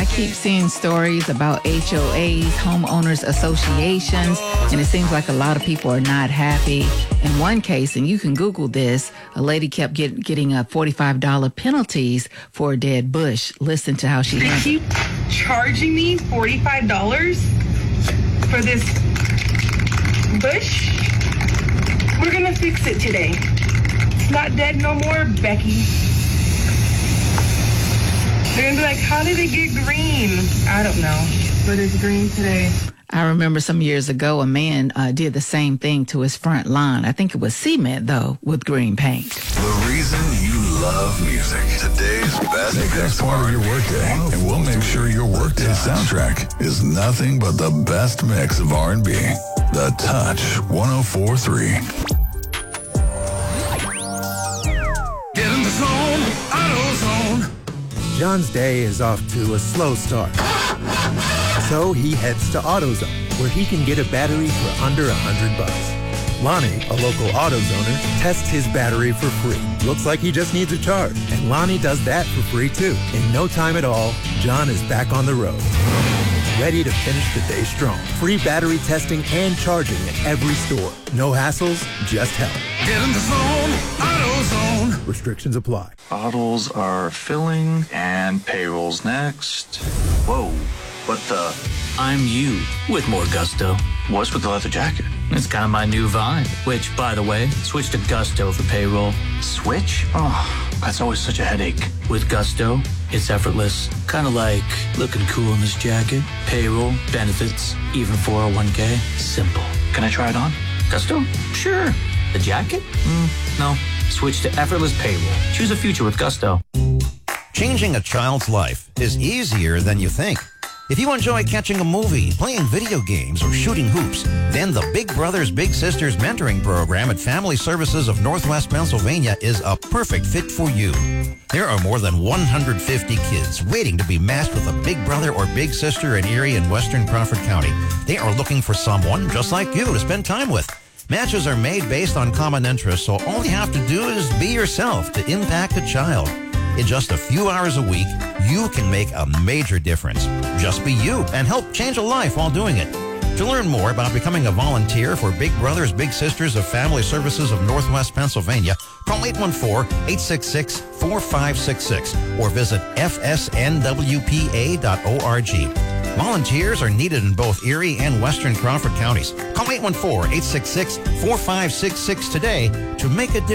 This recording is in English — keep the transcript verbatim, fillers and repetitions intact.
keep seeing stories about H O As, homeowners associations, and it seems like a lot of people are not happy. In one case, and you can Google this, a lady kept get, getting a forty-five dollars penalties for a dead bush. Listen to how she They handled keep charging me forty-five dollars for this bush. We're gonna fix it today. It's not dead no more, Becky. They're gonna be like, how did it get green? I don't know, but it's green today. I remember some years ago, a man uh, did the same thing to his front lawn. I think it was cement, though, with green paint. The reason you love music. Today's best Make that part of your workday, and we'll make sure your workday soundtrack is nothing but the best mix of R and B. The Touch one oh four point three. Get in the zone, AutoZone. John's day is off to a slow start. So he heads to AutoZone, where he can get a battery for under a hundred bucks. Lonnie, a local AutoZoner, tests his battery for free. Looks like he just needs a charge, and Lonnie does that for free too. In no time at all, John is back on the road, ready to finish the day strong. Free battery testing and charging at every store. No hassles, just help. Get in the zone, AutoZone. Restrictions apply. Bottles are filling and payroll's next. Whoa, what the? I'm you with more gusto. What's with the leather jacket? It's kind of my new vibe, which, by the way, switch to Gusto for payroll. Switch? Oh, that's always such a headache. With Gusto, it's effortless. Kind of like looking cool in this jacket. Payroll, benefits, even four oh one k. Simple. Can I try it on? Gusto? Sure. The jacket? Mm, no. Switch to effortless payroll. Choose a future with Gusto. Changing a child's life is easier than you think. If you enjoy catching a movie, playing video games, or shooting hoops, then the Big Brothers Big Sisters mentoring program at Family Services of Northwest Pennsylvania is a perfect fit for you. There are more than one hundred fifty kids waiting to be matched with a big brother or big sister in Erie and Western Crawford County. They are looking for someone just like you to spend time with. Matches are made based on common interests, so all you have to do is be yourself to impact a child. In just a few hours a week, you can make a major difference. Just be you and help change a life while doing it. To learn more about becoming a volunteer for Big Brothers Big Sisters of Family Services of Northwest Pennsylvania, call eight one four, eight six six, four five six six or visit f s n w p a dot org. Volunteers are needed in both Erie and Western Crawford counties. Call eight one four, eight six six, four five six six today to make a difference.